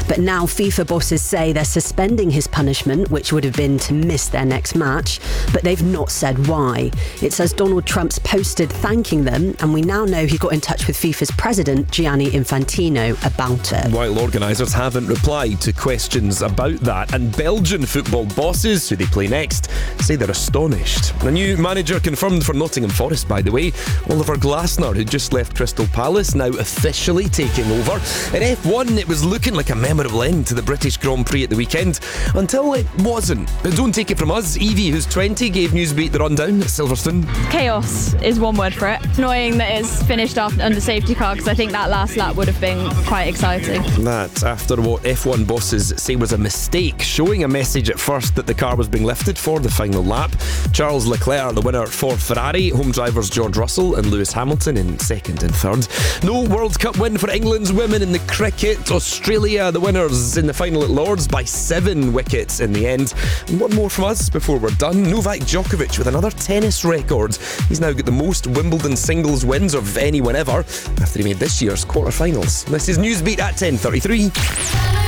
But now FIFA bosses say they're suspending his punishment, which would have been to miss their next match, but they've not said why. It says Donald Trump's posted thanking them, and we now know he got in touch with FIFA's president, Gianni Infantino, about it. While organisers haven't replied to questions about that, and Belgian football bosses, who they play next, say they're astonished. A new manager confirmed for Nottingham Forest, by the way. Oliver Glasner, who just left Crystal Palace, now officially taking over. In F1, it was looking like a memorable end to the British Grand Prix at the weekend, until it wasn't. But don't take it from us. Evie, who's 20, gave Newsbeat the rundown at Silverstone. Chaos is one word for it. Annoying that it's finished under safety car, because I think that last lap would have been quite exciting. That after what F1 bosses say was a mistake, showing a message at first that the car was being lifted for the final lap. Charles Leclerc, the winner for Ferrari, home drivers George Russell and Lewis Hamilton in second and third. No World Cup win for England's women in the cricket. Australia, the winners in the final at Lords by 7 wickets in the end. And one more from us before we're done. Novak Djokovic with another tennis record. He's now got the most Wimbledon singles wins of anyone ever after he made this year's quarterfinals. This is Newsbeat at 10:33.